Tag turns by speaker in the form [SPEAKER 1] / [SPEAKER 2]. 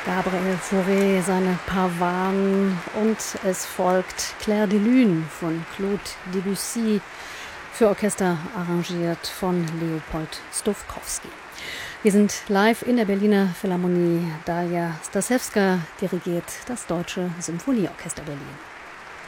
[SPEAKER 1] Gabriel Fauré, seine Pavanen, und es folgt Clair de Lune von Claude Debussy, für Orchester arrangiert von Leopold Stokowski. Wir sind live in der Berliner Philharmonie. Daria Stasewska dirigiert das Deutsche Symphonieorchester Berlin.